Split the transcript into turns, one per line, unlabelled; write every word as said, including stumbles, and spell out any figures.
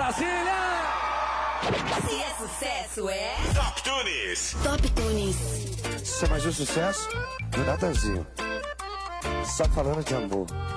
Brasília!
Se é sucesso, é...
Top Tunes.
Top Tunes.
Isso é mais um sucesso? Natanzinho. Só falando de amor.